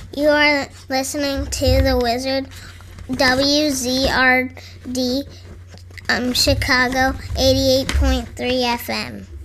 You are listening to The Wizard, WZRD, Chicago, 88.3 FM.